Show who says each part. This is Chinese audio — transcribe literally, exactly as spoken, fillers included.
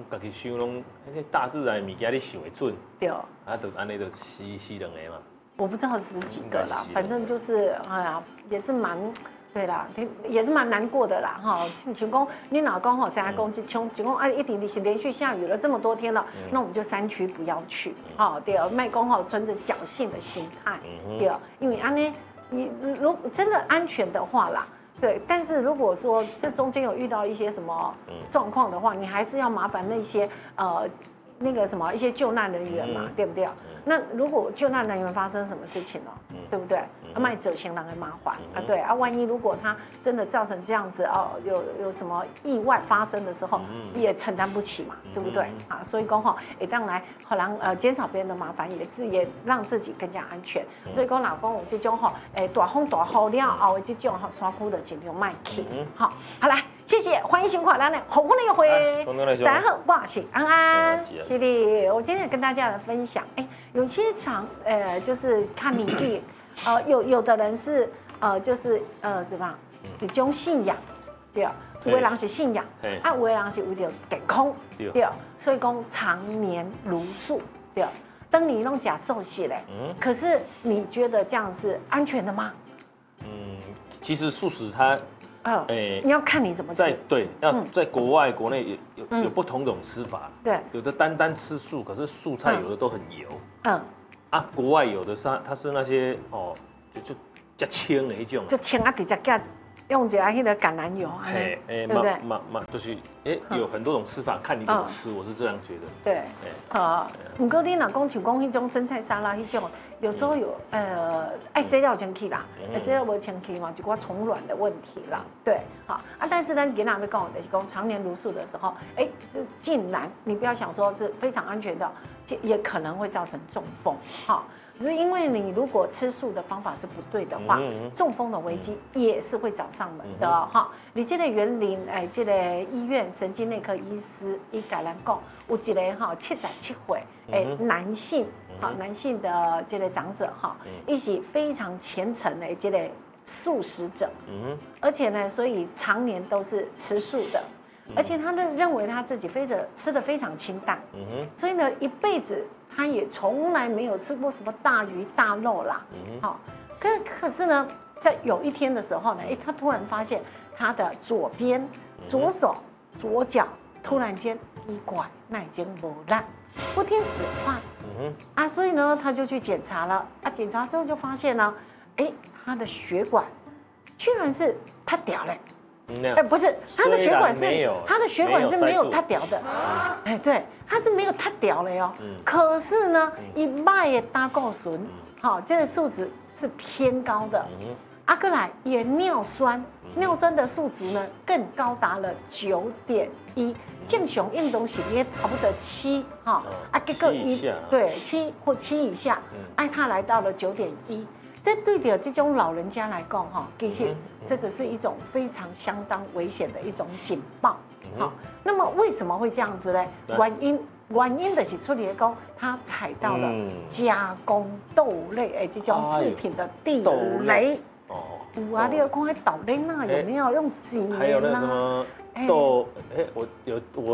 Speaker 1: 家己想拢，迄大自然的物件你想会准，
Speaker 2: 对，
Speaker 1: 啊，就安尼就死死两个嘛。
Speaker 2: 我不知道十几个啦，
Speaker 1: 应该是
Speaker 2: 反正就是哎呀，也是蛮。对啦，也是蛮难过的啦，哈。像讲你老公吼在讲，就像就讲啊，一定是连续下雨了这么多天了，嗯、那我们就山区不要去，哈、嗯。对，卖公吼存着侥幸的心态，嗯、对，因为安呢，你如真的安全的话啦，对。但是如果说这中间有遇到一些什么状况的话，你还是要麻烦那些呃那个什么一些救难人员嘛，嗯、对不对？那如果救难人员发生什么事情了，嗯、对不对？啊，卖走行人的麻烦啊，对啊，万一如果他真的造成这样子哦，有有什么意外发生的时候，也承担不起嘛，对不对？啊，所以讲吼，也当然可能呃减少别人的麻烦，也自也让自己更加安全。所以讲老公有这种吼，诶大风大雨了后的这种吼山区的尽量卖去，好，好来。谢谢，欢迎新款来呢，红红的一回。大家好，我是安安，是的，我今天跟大家来分享，哎，有些场，呃，就是看你地，呃，有有的人是，呃，就是呃，怎么样，一种信仰，对，有的人是信仰，啊，有的人是为了健康，对，所以讲常年如素，对，当你弄假寿喜嘞，可是你觉得这样是安全的吗？
Speaker 1: 嗯，其实素食它。
Speaker 2: 嗯，哎，你要看你怎么吃。
Speaker 1: 在对，要在国外、国内有有有不同种吃法。
Speaker 2: 对，
Speaker 1: 有的单单吃素，可是素菜有的都很油。
Speaker 2: 嗯，
Speaker 1: 啊，国外有的是它是那些哦，就就加清的一种。
Speaker 2: 就清啊，直接加用起来那个橄榄油，
Speaker 1: 哎哎，嘛嘛嘛，就是哎，有很多种吃法，看你怎么吃，我是这样觉得。
Speaker 2: 对，好。不过你若讲像讲那种生菜沙拉那种。有时候有呃爱塞料清气啦，爱塞料无清气嘛，就寡虫卵的问题啦，对，好啊。但是呢，给哪位跟我的讲常年如素的时候，哎，这竟然你不要想说是非常安全的，也可能会造成中风，哈。只是因为你如果吃素的方法是不对的话，中风的危机也是会找上门的哈。你这个园林哎，这个医院神经内科医师伊甲咱讲，有一个哈七十七岁哎男性。好，男性的这类长者哈，一起非常虔诚的这类素食者，嗯，而且呢，所以常年都是吃素的，而且他认认为他自己非常吃的非常清淡，嗯哼，所以呢，一辈子他也从来没有吃过什么大鱼大肉啦，嗯，好，可可是呢，在有一天的时候呢，哎，他突然发现他的左边左手左脚突然间一拐那已经没烂。不听使唤，嗯啊，所以呢，他就去检查了啊，检查之后就发现呢，哎，他的血管居然是塌掉了，哎，不是，他的血管是他的血管是没有塌掉的，哎，对，他是没有塌掉了哟，可是呢，一脉的胆固醇，好，这个数值是偏高的，阿哥来也尿酸，尿酸的数值呢更高达了九点一。正常运动是也差不多七哈，啊，结果一对七或七以下，哎，他来到了九点一，这对的这种老人家来讲哈，其实这个是一种非常相当危险的一种警报。好，那么为什么会这样子呢？原因原因的是出来讲，他踩到了加工豆类哎这种制品的地雷。哦，有啊，你有看那豆类那有没有用几年啊？
Speaker 1: 豆，哎，我有我